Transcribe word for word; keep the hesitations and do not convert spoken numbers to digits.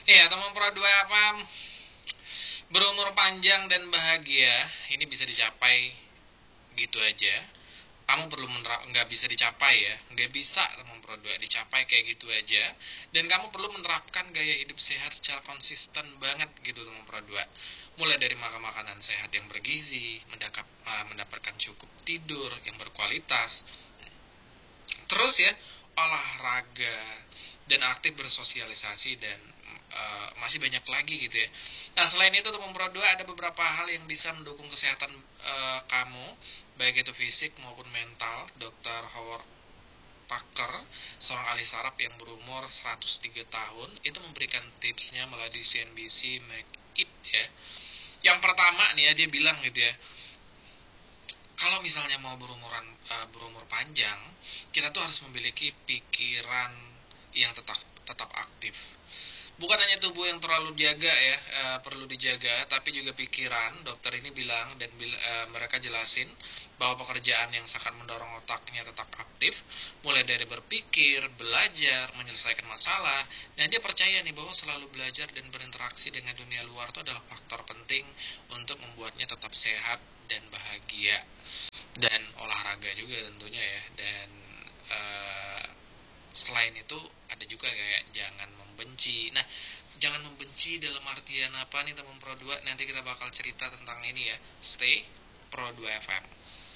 Ya, teman Pro dua apa? Berumur panjang dan bahagia ini bisa dicapai gitu aja. Kamu perlu menerap, nggak bisa dicapai ya, nggak bisa teman Pro dua dicapai kayak gitu aja. Dan kamu perlu menerapkan gaya hidup sehat secara konsisten banget gitu teman Pro dua. Mulai dari makan makanan sehat yang bergizi, mendakap, uh, mendapatkan cukup tidur yang berkualitas, terus ya olahraga dan aktif bersosialisasi, dan uh, masih banyak lagi gitu ya. Nah, selain itu teman Pro dua ada beberapa hal yang bisa mendukung kesehatan uh, kamu, baik itu fisik maupun mental. Dokter Howard Tucker, seorang ahli saraf yang berumur seratus tiga tahun, itu memberikan tipsnya melalui C N B C Make It ya. Yang pertama nih ya, dia bilang gitu ya, kalau misalnya mau berumuran uh, berumur panjang, kita tuh harus memiliki pikiran yang tetap tetap aktif. Bukan hanya tubuh yang terlalu dijaga ya, uh, perlu dijaga, tapi juga pikiran. Dokter ini bilang dan bil, uh, mereka jelasin bahwa pekerjaan yang sangat mendorong otaknya tetap aktif, mulai dari berpikir, belajar, menyelesaikan masalah, dan dia percaya nih bahwa selalu belajar dan berinteraksi dengan dunia luar itu adalah faktor penting untuk membuatnya tetap sehat dan bahagia. Dan olahraga juga tentunya ya. Dan uh, selain itu ada juga kayak jangan membenci. Nah, jangan membenci dalam artian apa nih teman Pro dua? Nanti kita bakal cerita tentang ini ya. Stay Pro dua F M.